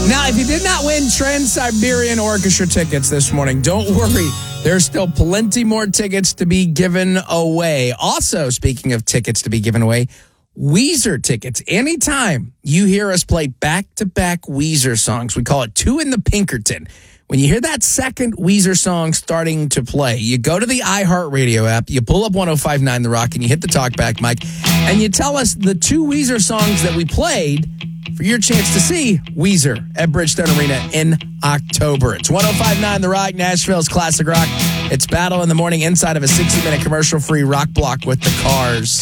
Now, if you did not win Trans-Siberian Orchestra tickets this morning, don't worry. There's still plenty more tickets to be given away. Also, speaking of tickets to be given away, Weezer tickets. Anytime you hear us play back-to-back Weezer songs, we call it Two in the Pinkerton. When you hear that second Weezer song starting to play, you go to the iHeartRadio app, you pull up 105.9 The Rock, and you hit the talkback mic, and you tell us the two Weezer songs that we played for your chance to see Weezer at Bridgestone Arena in October. It's 105.9 The Rock, Nashville's classic rock. It's Battle in the Morning inside of a 60-minute commercial-free rock block with the Cars.